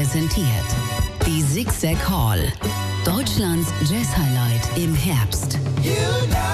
präsentiert die Zigzag Hall, Deutschlands Jazz-Highlight im Herbst.